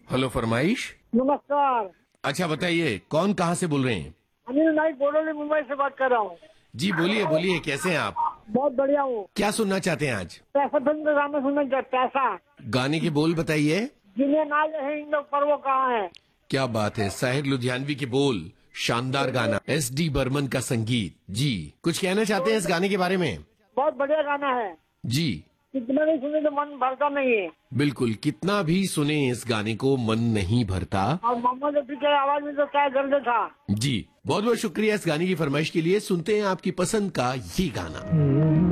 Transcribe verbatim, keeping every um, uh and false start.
Hello फरमाइश। नमस्कार। अच्छा बताइए, कौन कहाँ से बोल रहे हैं? अनिल नाइक बोडोली मुंबई से बात कर रहा हूँ। जी बोलिए बोलिए, कैसे हैं आप? बहुत बढ़िया हूँ। क्या सुनना चाहते हैं आज? पैसा फिल्म का गाना सुनना चाहते, पैसा गाने के बोल बताइए। जिन्हें नाज है इन लोग पर वो कहाँ है। क्या बात है, साहिर लुधियानवी के बोल, शानदार गाना, एस डी बर्मन का संगीत। जी, कुछ कहना चाहते हैं इस गाने के बारे में? बहुत बढ़िया गाना है जी कितना भी सुने तो मन भरता नहीं है। बिल्कुल, कितना भी सुने इस गाने को मन नहीं भरता। और मोहम्मद रफी की आवाज में तो क्या दर्द था। जी बहुत बहुत शुक्रिया इस गाने की फरमाइश के लिए। सुनते हैं आपकी पसंद का ये गाना।